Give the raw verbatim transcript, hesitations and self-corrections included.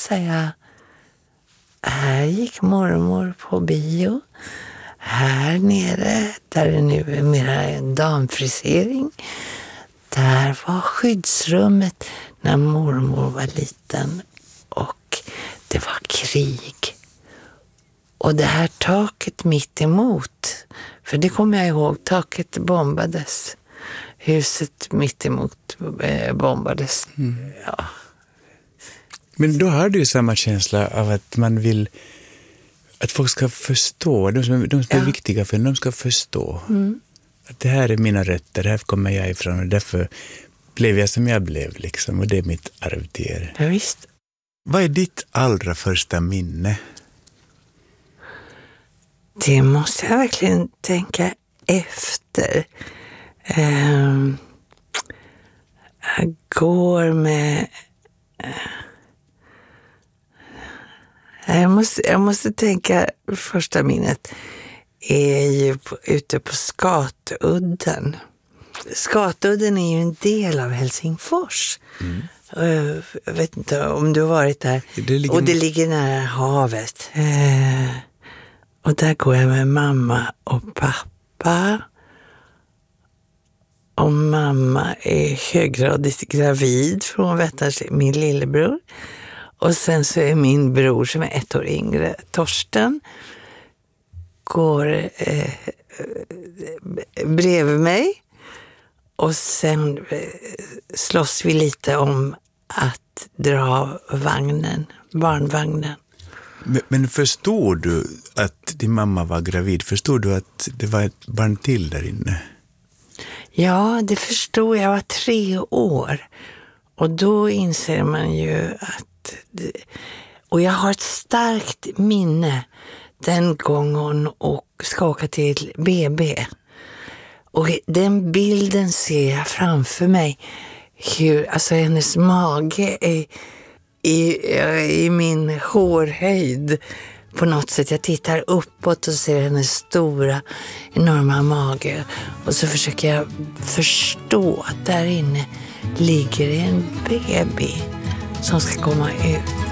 säga, här gick mormor på bio. Här nere, där det nu är mera en damfrisering. Där var skyddsrummet när mormor var liten. Och det var krig. Och det här taket mitt emot, för det kommer jag ihåg, taket bombades. Huset mitt emot eh, bombades. Mm. Ja. Men då har du ju samma känsla av att man vill att folk ska förstå, de som, de som ja. är viktiga för en, de ska förstå. Mm. Att det här är mina rötter, här kommer jag ifrån och därför blev jag som jag blev liksom, och det är mitt arv till er. Ja, visst. Vad är ditt allra första minne? Det måste jag verkligen tänka efter. Um, jag går med... Uh, jag, måste, jag måste tänka, första minnet är ju på, ute på Skatudden. Skatudden är ju en del av Helsingfors. Mm. Uh, jag vet inte om du har varit där. Det ligger... Och det ligger nära havet. Uh, och där går jag med mamma och pappa. Och mamma är höggradigt gravid för hon väntar min lillebror. Och sen så är min bror som är ett år yngre, Torsten, går eh, bredvid mig. Och sen eh, slåss vi lite om att dra vagnen, barnvagnen. Men, men förstod du att din mamma var gravid? Förstod du att det var ett barn till där inne? Ja, det förstod jag. Jag var tre år. Och då inser man ju att... Det, och jag har ett starkt minne den gången hon ska åka till B B. Och den bilden ser jag framför mig. Hur, alltså hennes mage är i, i min hårhöjd. På något sätt, jag tittar uppåt och ser hennes stora, enorma mage. Och så försöker jag förstå att där inne ligger en baby som ska komma ut.